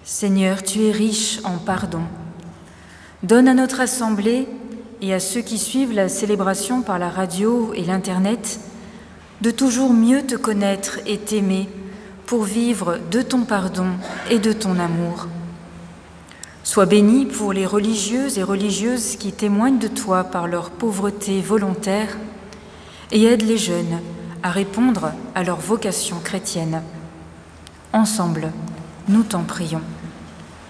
Seigneur, tu es riche en pardon. Donne à notre assemblée et à ceux qui suivent la célébration par la radio et l'Internet de toujours mieux te connaître et t'aimer pour vivre de ton pardon et de ton amour. Sois béni pour les religieux et religieuses qui témoignent de toi par leur pauvreté volontaire et aide les jeunes à répondre à leur vocation chrétienne. Ensemble, nous t'en prions.